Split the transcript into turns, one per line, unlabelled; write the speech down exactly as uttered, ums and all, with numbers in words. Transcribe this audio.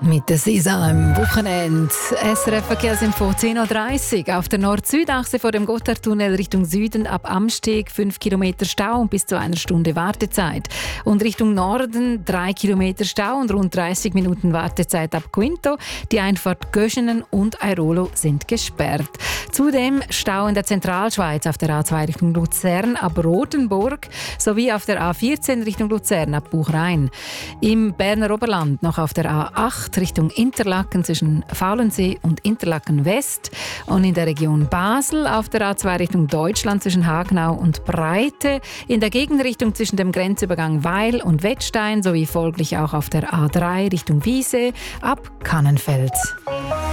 Mit der Saison am Wochenende. S R F-Verkehrsinfo zehn Uhr dreißig. Auf der Nord-Süd-Achse vor dem Gotthardtunnel Richtung Süden ab Amsteg fünf Kilometer Stau und bis zu einer Stunde Wartezeit. Und Richtung Norden drei Kilometer Stau und rund dreißig Minuten Wartezeit ab Quinto. Die Einfahrt Göschenen und Airolo sind gesperrt. Zudem Stau in der Zentralschweiz auf der A zwei Richtung Luzern ab Rotenburg sowie auf der A vierzehn Richtung Luzern ab Buchrein. Im Berner Oberland noch auf der A acht Richtung Interlaken zwischen Faulensee und Interlaken West und in der Region Basel auf der A zwei Richtung Deutschland zwischen Hagenau und Breite, in der Gegenrichtung zwischen dem Grenzübergang Weil und Wettstein sowie folglich auch auf der A drei Richtung Wiese ab Kannenfeld.